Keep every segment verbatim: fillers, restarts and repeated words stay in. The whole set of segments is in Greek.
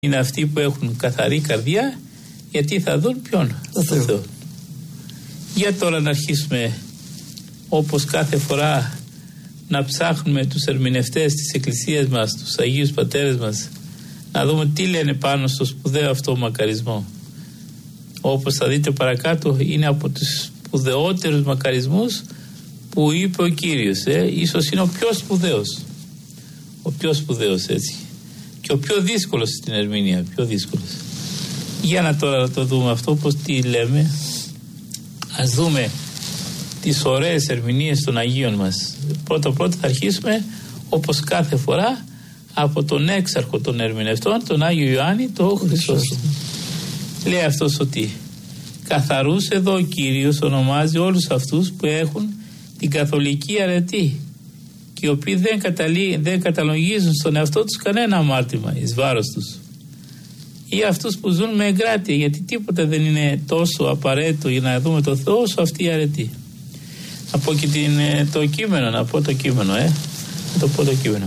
Είναι αυτοί που έχουν καθαρή καρδιά, γιατί θα δουν ποιον? Το Θεό. Θεό. Για τώρα να αρχίσουμε όπως κάθε φορά να ψάχνουμε τους ερμηνευτές της Εκκλησίας μας, τους Αγίους Πατέρες μας, να δούμε τι λένε πάνω στο σπουδαίο αυτό μακαρισμό. Όπως θα δείτε παρακάτω, είναι από τους σπουδαιότερους μακαρισμούς που είπε ο Κύριος. Ε. Ίσως είναι ο πιο σπουδαίος. Ο πιο σπουδαίος, έτσι. Και ο πιο δύσκολος στην ερμηνεία, πιο δύσκολος. Για να τώρα να το δούμε αυτό, πως τι λέμε. Ας δούμε τις ωραίες ερμηνείες των Αγίων μας. Πρώτα πρώτα θα αρχίσουμε όπως κάθε φορά από τον έξαρχο των ερμηνευτών, τον Άγιο Ιωάννη, το Χρυσόστομο. Λέει αυτός ότι καθαρούς εδώ ο Κύριος ονομάζει όλους αυτούς που έχουν την καθολική αρετή και οι οποίοι δεν, καταλή, δεν καταλογίζουν στον εαυτό τους κανένα αμάρτημα εις βάρος τους, ή αυτούς που ζουν με εγκράτεια, γιατί τίποτα δεν είναι τόσο απαραίτητο για να δούμε το Θεό όσο αυτή η αρετή. Να πω και την, το κείμενο, να πω το κείμενο, ε. Να το πω το κείμενο.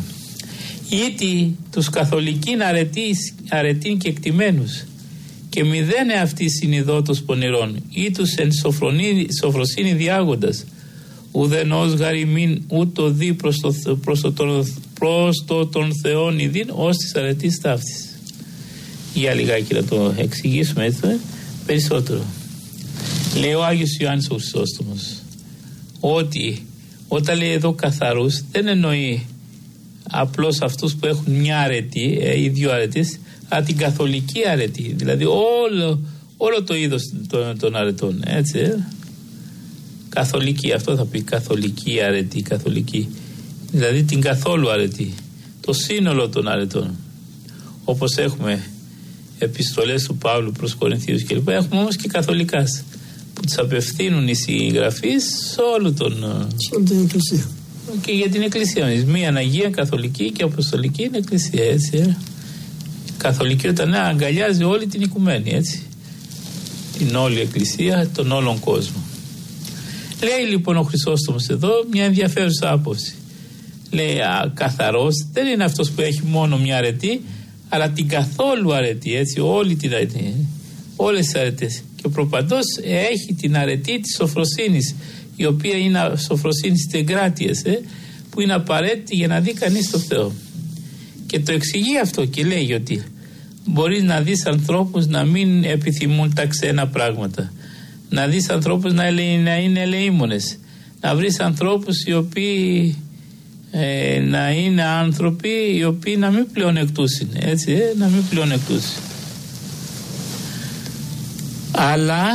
Ήτι τους καθολικήν αρετήν και εκτιμένους και μηδέν αυτοί συνειδότος πονηρών, ή τους εν σοφροσύνη διάγοντας, ουδενός γαριμήν ούτω δι προς το, προς το, προς το τον Θεόν ειδήν ως της αρετής ταύτης. Για λιγάκι να το εξηγήσουμε έτσι ε, περισσότερο. Λέει ο Άγιος Ιωάννης ο Χρυσόστομος ότι όταν λέει εδώ καθαρούς δεν εννοεί απλώς αυτούς που έχουν μια αρετή ε, ή δύο αρετές, αλλά την καθολική αρετή, δηλαδή όλο, όλο το είδος των, των αρετών, έτσι ε. Καθολική, αυτό θα πει καθολική αρετή, καθολική, δηλαδή την καθόλου αρετή, το σύνολο των αρετών, όπως έχουμε επιστολές του Παύλου προς Κορινθίους κλπ. Έχουμε όμως και καθολικάς που τις απευθύνουν οι συγγραφείς σε όλο τον... σε όλη την Εκκλησία. Και για την Εκκλησία. Μία Αγία, καθολική και αποστολική είναι Εκκλησία, έτσι. Ε. Καθολική όταν ναι, αγκαλιάζει όλη την οικουμένη, έτσι. Την όλη Εκκλησία, τον όλον κόσμο. Λέει λοιπόν ο Χρυσόστομος εδώ μια ενδιαφέρουσα άποψη. Λέει α, καθαρός δεν είναι αυτός που έχει μόνο μια αρετή, αλλά την καθόλου αρετή, έτσι, όλη την αρετή, όλες τις αρετές. Και ο προπαντός έχει την αρετή της σοφροσύνης, η οποία είναι σοφροσύνη της εγκράτειας, ε, που είναι απαραίτητη για να δει κανείς το Θεό. Και το εξηγεί αυτό και λέει ότι μπορείς να δεις ανθρώπους να μην επιθυμούν τα ξένα πράγματα, να δεις ανθρώπους να, ελε, να είναι ελεήμονες, να βρεις ανθρώπους οι οποίοι ε, να είναι άνθρωποι οι οποίοι να μην πλεονεκτούσουν, έτσι, ε, να μην πλεονεκτούσουν, αλλά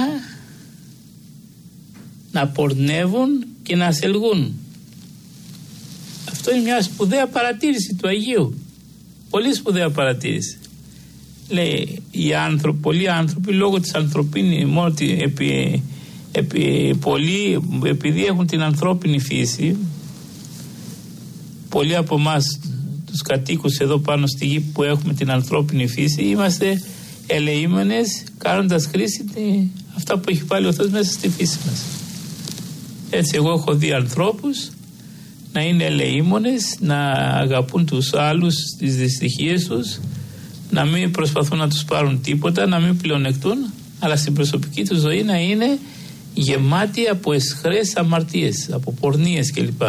να πορνεύουν και να ασελγούν. Αυτό είναι μια σπουδαία παρατήρηση του Αγίου, πολύ σπουδαία παρατήρηση. Λέει οι άνθρωποι, πολλοί άνθρωποι λόγω της ανθρωπίνης μόνο επί, επί, πολλοί, επειδή έχουν την ανθρώπινη φύση, πολλοί από εμάς τους κατοίκους εδώ πάνω στη γη που έχουμε την ανθρώπινη φύση, είμαστε ελεήμονες κάνοντας χρήση τη, αυτά που έχει βάλει ο Θεός μέσα στη φύση μας. Έτσι εγώ έχω δει ανθρώπους να είναι ελεήμονες, να αγαπούν τους άλλους τις δυστυχίες τους, να μην προσπαθούν να τους πάρουν τίποτα, να μην πλεονεκτούν, αλλά στην προσωπική του ζωή να είναι γεμάτοι από αισχρές αμαρτίες, από πορνείες κλπ.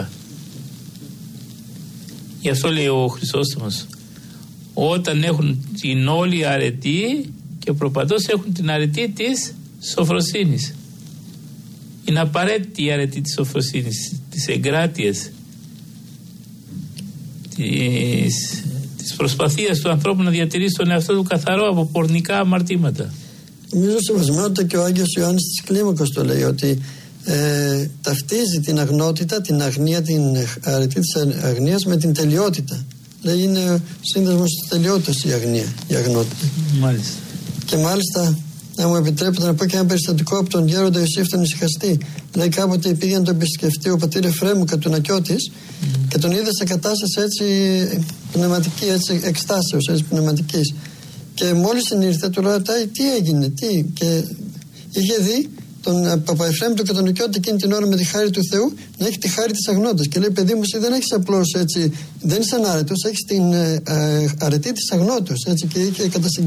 Γι' αυτό λέει ο Χρυσόστομος, όταν έχουν την όλη αρετή και προπαντός έχουν την αρετή της σοφροσύνης. Είναι απαραίτητη η αρετή της σοφροσύνης, της εγκράτειας, της... της προσπαθίας του ανθρώπου να διατηρήσει τον εαυτό του καθαρό από πορνικά αμαρτήματα. Νομίζω σεβασμότητα και ο Άγιος Ιωάννης της Κλίμακος το λέει ότι ε, ταυτίζει την αγνότητα, την αγνία, την αρετή της αγνίας με την τελειότητα. Λέει είναι σύνδεσμος της τελειότητας η αγνία, η αγνότητα. Μάλιστα. Και μάλιστα, να μου επιτρέπετε να πω και ένα περιστατικό από τον γέροντα Ιωσήφ τον Ησυχαστή. Λέει κάποτε πήγε να τον επισκεφτεί ο πατήρ Εφραίμου Κατουνακιώτης mm. και τον είδε σε κατάσταση έτσι πνευματική, έτσι εκστάσεως, έτσι πνευματικής. Και μόλις συνήρθε του ρωτάει τι έγινε, τι. Και είχε δει τον Παπαεφραίμ του Κατουνακιώτη εκείνη την ώρα με τη χάρη του Θεού να έχει τη χάρη της αγνότητας. Και λέει παιδί μου, εσύ δεν έχεις απλώς έτσι, δεν είσαι ανάρετος, έχεις την ε, ε, αρετή της αγνότητας. Έτσι, και είχε κατά